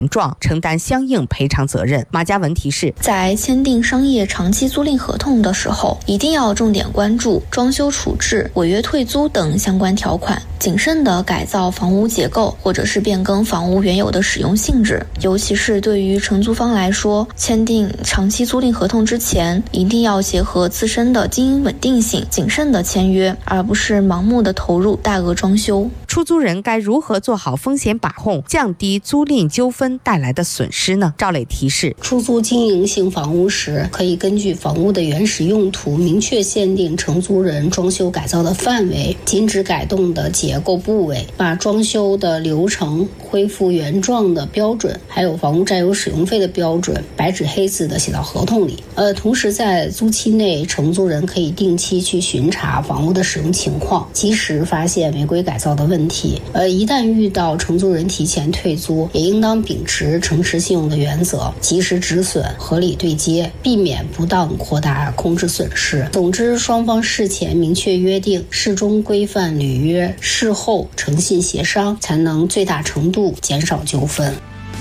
状，承担相应赔偿责任。马嘉文提示， 在签订商业长期租赁合同的时候，一定要重点关注装修处置、违约退租等相关条款，谨慎地改造房屋结构，或者是变更房屋原有的使用性质。尤其是对于承租方来说，签订长期租赁合同之前，一定要结合自身的经营稳定性，谨慎地签约，而不是盲目地投入大额装修。 出租人该如何做好风险把控，降低租赁纠纷带来的损失呢？赵磊提示， 出租经营性房屋时，可以根据房屋的原始用途，明确限定承租人装修改造的范围，禁止改动的结构部位，把装修的流程恢复原状的标准，还有房屋占有使用费的标准，白纸黑字的写到合同里。同时在租期内，承租人可以定期去巡查房屋的使用情况，及时发现违规改造的问题。一旦遇到承租人提前退租，也应当秉持诚实信用的原则，及时止损，合理对接，避免不当扩大空置损失。总之，双方事前明确约定，事中规范履约，事后诚信协商，才能最大程度减少纠纷。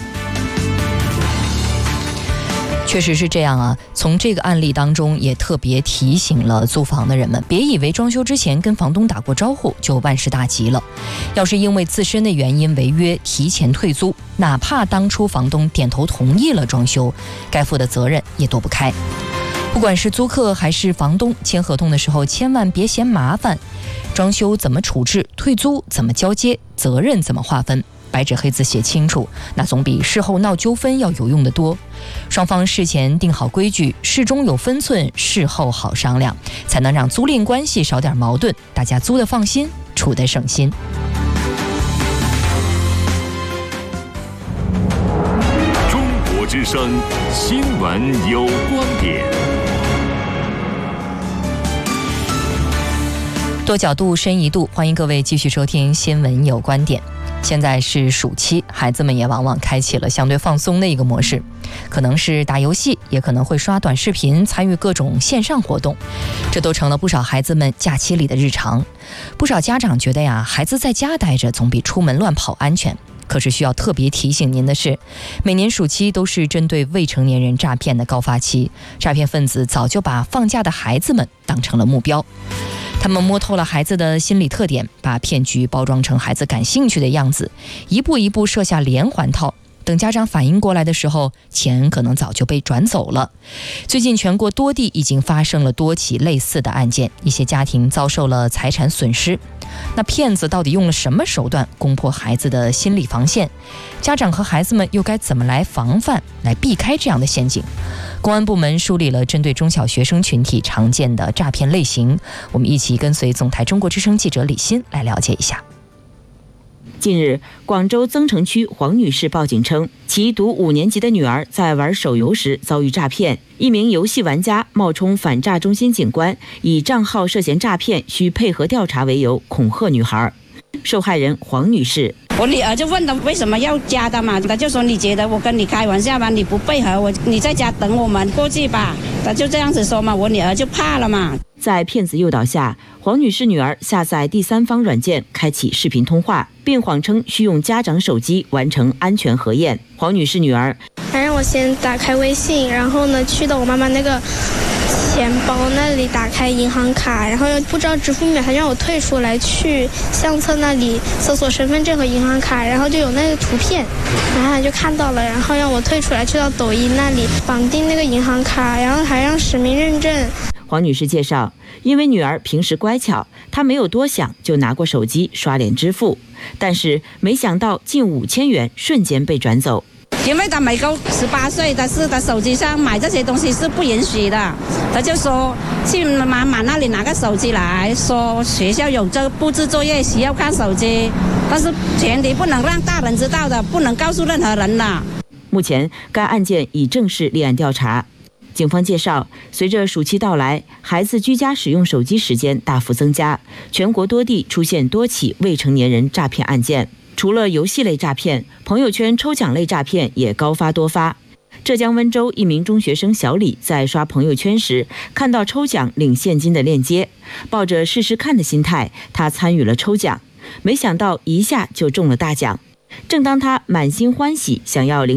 确实是这样啊，从这个案例当中也特别提醒了租房的人们，别以为装修之前跟房东打过招呼就万事大吉了。要是因为自身的原因违约提前退租，哪怕当初房东点头同意了装修，该负的责任也躲不开。不管是租客还是房东，签合同的时候千万别嫌麻烦，装修怎么处置，退租怎么交接，责任怎么划分，白纸黑字写清楚，那总比事后闹纠纷要有用得多。双方事前定好规矩，事中有分寸，事后好商量，才能让租赁关系少点矛盾，大家租得放心，处得省心。 中国之声新闻有观点， 多角度深一度，欢迎各位继续收听新闻有观点。现在是暑期，孩子们也往往开启了相对放松的一个模式，可能是打游戏，也可能会刷短视频，参与各种线上活动，这都成了不少孩子们假期里的日常。不少家长觉得呀，孩子在家待着总比出门乱跑安全。可是需要特别提醒您的是，每年暑期都是针对未成年人诈骗的高发期，诈骗分子早就把放假的孩子们当成了目标。他们摸透了孩子的心理特点，把骗局包装成孩子感兴趣的样子，一步一步设下连环套。等家长反应过来的时候，钱可能早就被转走了。最近全国多地已经发生了多起类似的案件，一些家庭遭受了财产损失。那骗子到底用了什么手段攻破孩子的心理防线？家长和孩子们又该怎么来防范，来避开这样的陷阱？公安部门梳理了针对中小学生群体常见的诈骗类型，我们一起跟随总台中国之声记者李欣来了解一下。 近日，广州增城区黄女士报警称，其读5年级的女儿在玩手游时遭遇诈骗，一名游戏玩家冒充反诈中心警官，以账号涉嫌诈骗需配合调查为由恐吓女孩。受害人黄女士， 我女儿就问他为什么要加的嘛，他就说你觉得我跟你开玩笑吗？你不配合我，你在家等我们过去吧，他就这样子说嘛，我女儿就怕了嘛。 在骗子诱导下，黄女士女儿下载第三方软件，开启视频通话，并谎称需用家长手机完成安全核验。黄女士女儿还让我先打开微信，然后呢去到我妈妈那个钱包那里打开银行卡，然后又不知道支付密码，还让我退出来去相册那里搜索身份证和银行卡，然后就有那个图片，然后他就看到了，然后让我退出来去到抖音那里绑定那个银行卡，然后还让实名认证。 黄女士介绍，因为女儿平时乖巧，她没有多想就拿过手机刷脸支付，但是没想到近5000元瞬间被转走。 因为他没够18岁，但是他手机上买这些东西是不允许的，他就说去妈妈那里拿个手机来，说学校有这布置作业需要看手机，但是前提不能让大人知道的，不能告诉任何人的。 目前该案件已正式立案调查。警方介绍，随着暑期到来，孩子居家使用手机时间大幅增加，全国多地出现多起未成年人诈骗案件。除了游戏类诈骗，朋友圈抽奖类诈骗也高发多发。浙江温州一名中学生小李在刷朋友圈时，看到抽奖领现金的链接，抱着试试看的心态，他参与了抽奖，没想到一下就中了大奖。正当他满心欢喜想要领